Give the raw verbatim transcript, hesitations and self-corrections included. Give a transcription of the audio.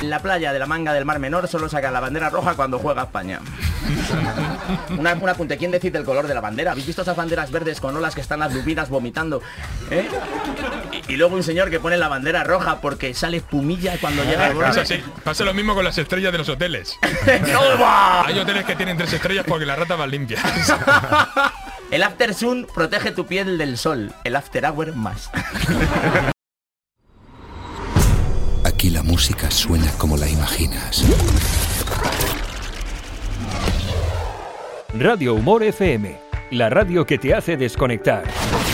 En la playa de la Manga del Mar Menor solo sacan la bandera roja cuando juega España. Una, un apunte, ¿quién decide el color de la bandera? ¿Habéis visto esas banderas verdes con olas que están las lubinas vomitando? ¿Eh? Y, y luego un señor que pone la bandera roja porque sale espumilla cuando llega el borde. Pasa, sí. Pasa lo mismo con las estrellas de los hoteles. Hay hoteles que tienen tres estrellas porque las ratas van limpias. El After Sun protege tu piel del sol. El After Hour más. Aquí la música suena como la imaginas. Radio Humor F M, la radio que te hace desconectar.